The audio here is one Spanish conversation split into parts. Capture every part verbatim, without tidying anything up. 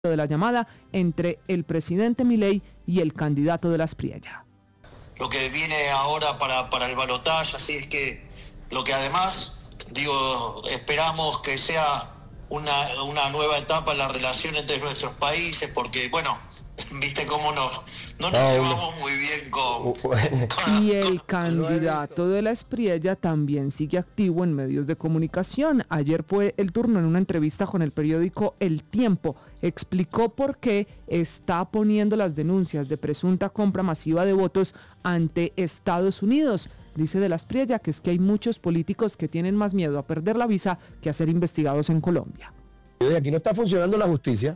de la llamada entre el presidente Milei y el candidato de la Espriella. Lo que viene ahora para, para el balotaje, así es que lo que además, digo, esperamos que sea una, una nueva etapa en la relación entre nuestros países, porque, bueno, viste cómo nos, no nos oh, llevamos muy bien con... con y el con, candidato de la Espriella también sigue activo en medios de comunicación. Ayer fue el turno en una entrevista con el periódico El Tiempo. Explicó por qué está poniendo las denuncias de presunta compra masiva de votos ante Estados Unidos. Dice de la Espriella que es que hay muchos políticos que tienen más miedo a perder la visa que a ser investigados en Colombia. Aquí no está funcionando la justicia.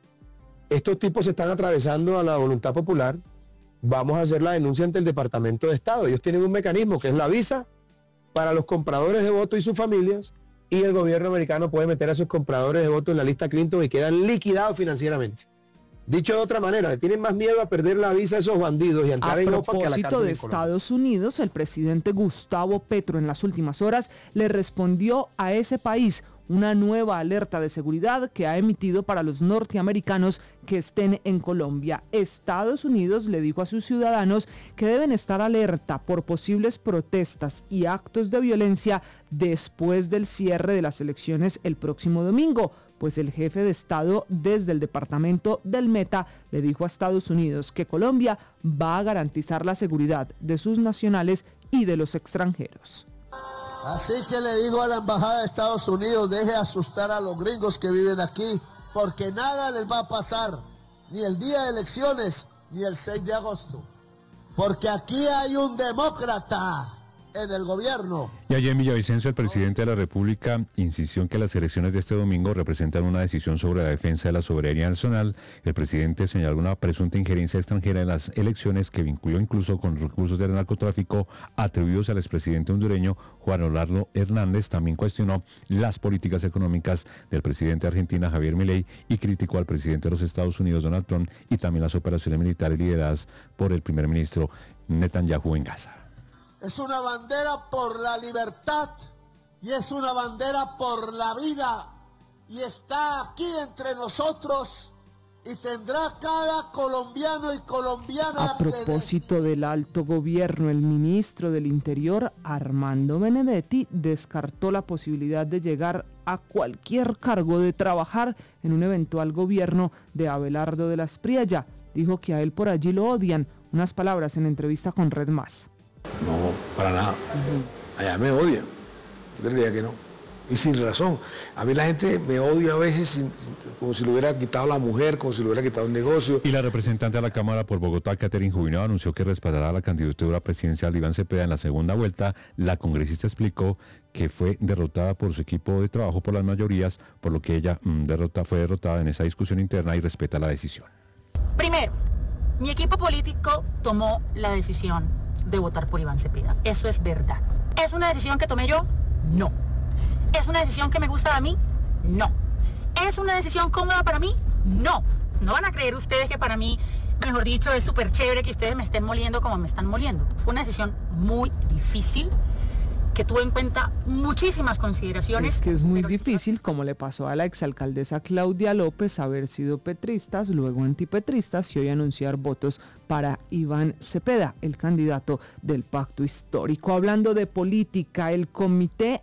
Estos tipos se están atravesando a la voluntad popular. Vamos a hacer la denuncia ante el Departamento de Estado. Ellos tienen un mecanismo que es la visa para los compradores de votos y sus familias, y el gobierno americano puede meter a esos compradores de votos en la lista Clinton y quedan liquidados financieramente. Dicho de otra manera, le tienen más miedo a perder la visa a esos bandidos y a entrar en Europa que a la cárcel. A propósito de Estados Unidos, el presidente Gustavo Petro en las últimas horas le respondió a ese país una nueva alerta de seguridad que ha emitido para los norteamericanos que estén en Colombia. Estados Unidos le dijo a sus ciudadanos que deben estar alerta por posibles protestas y actos de violencia después del cierre de las elecciones el próximo domingo, pues el jefe de Estado desde el departamento del Meta le dijo a Estados Unidos que Colombia va a garantizar la seguridad de sus nacionales y de los extranjeros. Así que le digo a la embajada de Estados Unidos, deje de asustar a los gringos que viven aquí, porque nada les va a pasar, ni el día de elecciones, ni el seis de agosto, porque aquí hay un demócrata en el gobierno. Y ayer en Villavicencio el presidente de la República insistió en que las elecciones de este domingo representan una decisión sobre la defensa de la soberanía nacional. El presidente señaló una presunta injerencia extranjera en las elecciones que vinculó incluso con recursos del narcotráfico atribuidos al expresidente hondureño Juan Orlando Hernández. También cuestionó las políticas económicas del presidente de Argentina Javier Milei y criticó al presidente de los Estados Unidos Donald Trump y también las operaciones militares lideradas por el primer ministro Netanyahu en Gaza. Es una bandera por la libertad y es una bandera por la vida y está aquí entre nosotros y tendrá cada colombiano y colombiana. A propósito del alto gobierno, el ministro del Interior, Armando Benedetti, descartó la posibilidad de llegar a cualquier cargo de trabajar en un eventual gobierno de Abelardo de la Espriella. Dijo que a él por allí lo odian. Unas palabras en entrevista con Red Más. No, para nada. Uh-huh. Allá me odian. Yo creía que no. Y sin razón. A mí la gente me odia a veces sin, como si le hubiera quitado la mujer, como si le hubiera quitado un negocio. Y la representante de la Cámara por Bogotá, Catherine Jubinó, anunció que respaldará la candidatura presidencial de Iván Cepeda en la segunda vuelta. La congresista explicó que fue derrotada por su equipo de trabajo por las mayorías, por lo que ella mmm, derrota, fue derrotada en esa discusión interna y respeta la decisión. Primero, mi equipo político tomó la decisión de votar por Iván Cepeda. Eso es verdad. ¿Es una decisión que tomé yo? No. ¿Es una decisión que me gusta a mí? No. ¿Es una decisión cómoda para mí? No. No van a creer ustedes que para mí, mejor dicho, es súper chévere que ustedes me estén moliendo como me están moliendo. Fue una decisión muy difícil, que tuvo en cuenta muchísimas consideraciones. Es que es muy difícil, como le pasó a la exalcaldesa Claudia López, haber sido petristas, luego antipetristas y hoy anunciar votos para Iván Cepeda, el candidato del pacto histórico. Hablando de política, el comité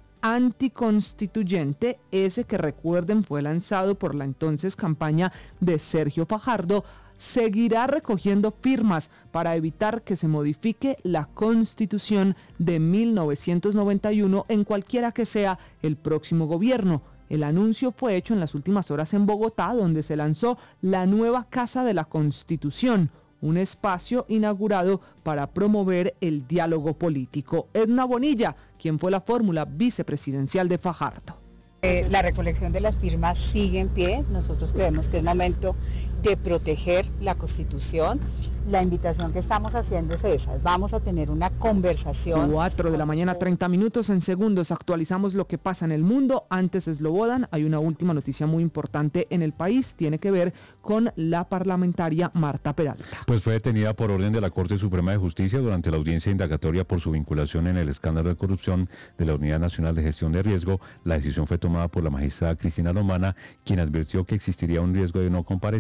anticonstituyente, ese que recuerden fue lanzado por la entonces campaña de Sergio Fajardo, seguirá recogiendo firmas para evitar que se modifique la Constitución de mil novecientos noventa y uno en cualquiera que sea el próximo gobierno. El anuncio fue hecho en las últimas horas en Bogotá, donde se lanzó la nueva Casa de la Constitución, un espacio inaugurado para promover el diálogo político. Edna Bonilla, quien fue la fórmula vicepresidencial de Fajardo. Eh, la recolección de las firmas sigue en pie. Nosotros creemos que es momento de proteger la Constitución, la invitación que estamos haciendo es esa, vamos a tener una conversación. Cuatro de la mañana, treinta minutos. En segundos actualizamos lo que pasa en el mundo. Antes Slobodan, hay una última noticia muy importante en el país, tiene que ver con la parlamentaria Marta Peralta. Pues fue detenida por orden de la Corte Suprema de Justicia durante la audiencia indagatoria por su vinculación en el escándalo de corrupción de la Unidad Nacional de Gestión de Riesgo. La decisión fue tomada por la magistrada Cristina Lomana, quien advirtió que existiría un riesgo de no comparecer